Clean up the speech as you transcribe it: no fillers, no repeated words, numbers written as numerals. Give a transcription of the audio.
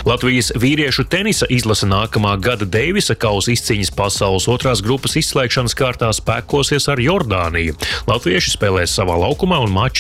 Latvijas vīriešu tenisa izlase nākamā gada Deivisa kausa izcīņas pasaules otrās grupas izslēgšanas kārtā spēkosies ar Jordāniju. Latvieši spēlēs savā laukumā un maču